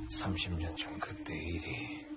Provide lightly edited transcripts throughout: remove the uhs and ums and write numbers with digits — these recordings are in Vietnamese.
30년 전 그때 일이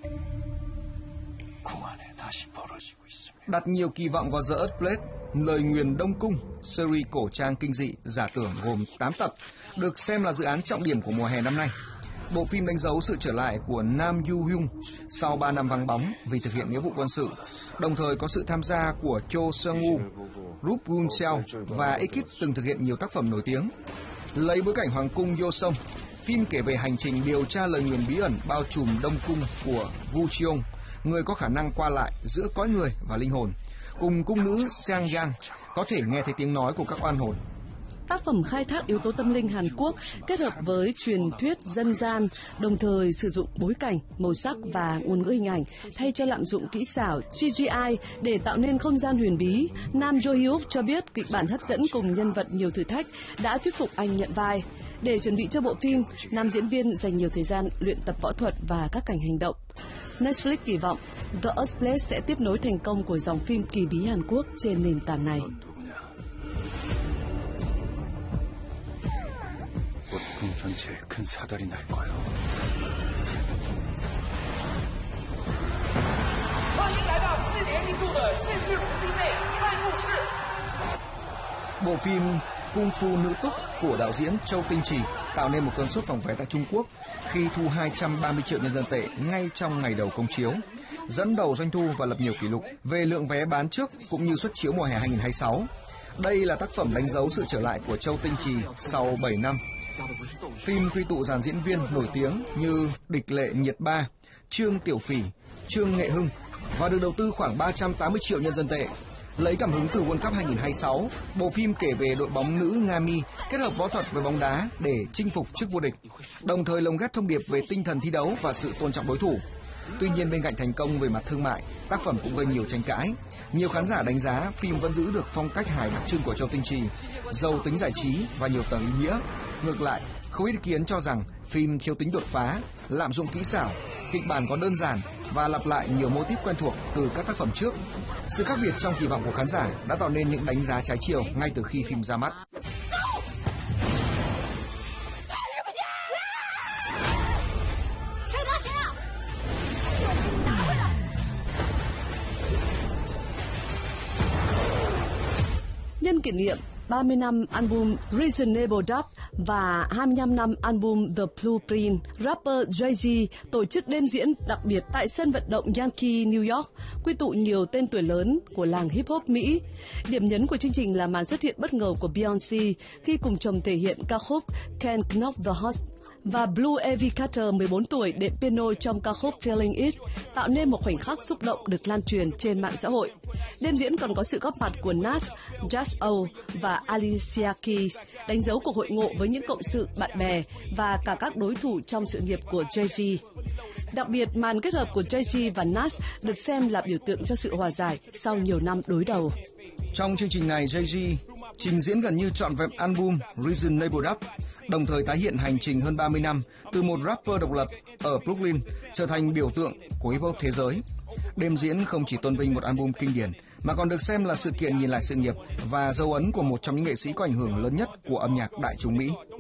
궁 안에 다시 벌어지고 있습니다. Đặt nhiều kỳ vọng vào The Earthblade, lời nguyền Đông Cung, series cổ trang kinh dị giả tưởng gồm 8 tập, được xem là dự án trọng điểm của mùa hè năm nay. Bộ phim đánh dấu sự trở lại của Nam Yu Hyun sau 3 năm vắng bóng vì thực hiện nghĩa vụ quân sự, đồng thời có sự tham gia của Cho Seung-woo, Rup Gun-seo và ekip từng thực hiện nhiều tác phẩm nổi tiếng. Lấy bối cảnh Hoàng cung Joseon, phim kể về hành trình điều tra lời nguyền bí ẩn bao trùm Đông Cung của Gu Cheong, người có khả năng qua lại giữa cõi người và linh hồn, cùng cung nữ Seang Yang có thể nghe thấy tiếng nói của các oan hồn. Tác phẩm khai thác yếu tố tâm linh Hàn Quốc kết hợp với truyền thuyết dân gian, đồng thời sử dụng bối cảnh, màu sắc và ngôn ngữ hình ảnh thay cho lạm dụng kỹ xảo CGI để tạo nên không gian huyền bí. Nam Jo Hyuk cho biết kịch bản hấp dẫn cùng nhân vật nhiều thử thách đã thuyết phục anh nhận vai. Để chuẩn bị cho bộ phim, nam diễn viên dành nhiều thời gian luyện tập võ thuật và các cảnh hành động. Netflix kỳ vọng The Earthblade sẽ tiếp nối thành công của dòng phim kỳ bí Hàn Quốc trên nền tảng này. 군 전체에 큰 사달이 날 거예요. Bộ phim Kung Fu Nữ Túc của đạo diễn Châu Tinh Trì tạo nên một cơn sốt phòng vé tại Trung Quốc khi thu 230 triệu nhân dân tệ ngay trong ngày đầu công chiếu, dẫn đầu doanh thu và lập nhiều kỷ lục về lượng vé bán trước cũng như suất chiếu mùa hè 2026. Đây là tác phẩm đánh dấu sự trở lại của Châu Tinh Trì sau 7 năm. Phim quy tụ dàn diễn viên nổi tiếng như Địch Lệ Nhiệt Ba, Trương Tiểu Phỉ, Trương Nghệ Hưng và được đầu tư khoảng 380 triệu nhân dân tệ. Lấy cảm hứng từ World Cup 2026, bộ phim kể về đội bóng nữ Nga Mi kết hợp võ thuật với bóng đá để chinh phục chức vô địch, đồng thời lồng ghép thông điệp về tinh thần thi đấu và sự tôn trọng đối thủ. Tuy nhiên, bên cạnh thành công về mặt thương mại, tác phẩm cũng gây nhiều tranh cãi. Nhiều khán giả đánh giá phim vẫn giữ được phong cách hài đặc trưng của Châu Tinh Trì, giàu tính giải trí và nhiều tầng ý nghĩa. Ngược lại, không ít ý kiến cho rằng phim thiếu tính đột phá, lạm dụng kỹ xảo, kịch bản có đơn giản và lặp lại nhiều mô típ quen thuộc từ các tác phẩm trước. Sự khác biệt trong kỳ vọng của khán giả đã tạo nên những đánh giá trái chiều ngay từ khi phim ra mắt. Nhân kỷ niệm 30 năm album Reasonable Doubt và 25 năm album The Blueprint, rapper Jay-Z tổ chức đêm diễn đặc biệt tại sân vận động Yankee, New York, quy tụ nhiều tên tuổi lớn của làng hip-hop Mỹ. Điểm nhấn của chương trình là màn xuất hiện bất ngờ của Beyoncé khi cùng chồng thể hiện ca khúc Can't Knock the Horse và Blue Ivy Carter 14 tuổi đệm piano trong ca khúc Feeling It, tạo nên một khoảnh khắc xúc động được lan truyền trên mạng xã hội. Đêm diễn còn có sự góp mặt của Nas, Just O và Alicia Keys, đánh dấu cuộc hội ngộ với những cộng sự, bạn bè và cả các đối thủ trong sự nghiệp của Jay-Z. Đặc biệt, màn kết hợp của Jay-Z và Nas được xem là biểu tượng cho sự hòa giải sau nhiều năm đối đầu. Trong chương trình này, Jay-Z trình diễn gần như trọn vẹn album Reasonable Doubt, đồng thời tái hiện hành trình hơn 30 năm từ một rapper độc lập ở Brooklyn trở thành biểu tượng của hip-hop thế giới. Đêm diễn không chỉ tôn vinh một album kinh điển, mà còn được xem là sự kiện nhìn lại sự nghiệp và dấu ấn của một trong những nghệ sĩ có ảnh hưởng lớn nhất của âm nhạc đại chúng Mỹ.